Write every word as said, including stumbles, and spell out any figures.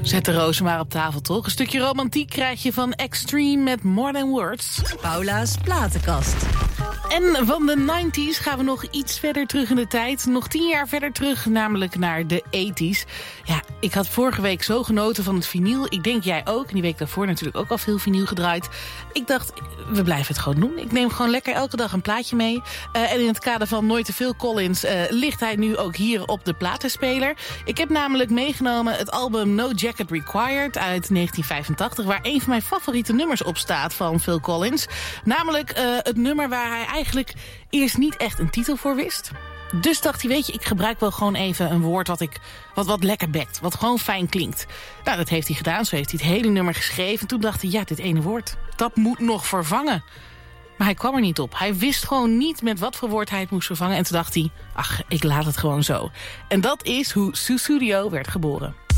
Zet de rozen maar op tafel, toch? Een stukje romantiek krijg je van Extreme met More Than Words. Paula's platenkast. En van de negentiger gaan we nog iets verder terug in de tijd. Nog tien jaar verder terug, namelijk naar de tachtiger. Ja, ik had vorige week zo genoten van het vinyl. Ik denk jij ook. En die week daarvoor natuurlijk ook al veel vinyl gedraaid. Ik dacht, we blijven het gewoon doen. Ik neem gewoon lekker elke dag een plaatje mee. Uh, en in het kader van Nooit te veel Collins uh, ligt hij nu ook hier op de platenspeler. Ik heb namelijk meegenomen het album No Jacket Required uit negentien vijfentachtig... waar een van mijn favoriete nummers op staat van Phil Collins. Namelijk uh, het nummer waar hij eigenlijk eerst niet echt een titel voor wist. Dus dacht hij, weet je, ik gebruik wel gewoon even een woord wat, ik, wat, wat lekker bekt. Wat gewoon fijn klinkt. Nou, dat heeft hij gedaan. Zo heeft hij het hele nummer geschreven. En toen dacht hij, ja, dit ene woord, dat moet nog vervangen. Maar hij kwam er niet op. Hij wist gewoon niet met wat voor woord hij het moest vervangen. En toen dacht hij, ach, ik laat het gewoon zo. En dat is hoe Sussudio werd geboren.